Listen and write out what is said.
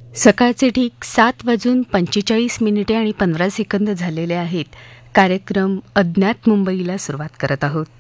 सकाळचे ठीक 7:45 आणि 15 सेकंद झालेले आहेत. कार्यक्रम अज्ञात मुंबईला सुरुवात करत आहोत.